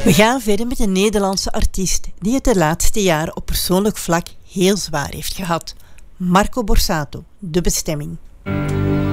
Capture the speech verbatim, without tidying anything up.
We gaan verder met een Nederlandse artiest die het de laatste jaren op persoonlijk vlak heel zwaar heeft gehad. Marco Borsato, De Bestemming.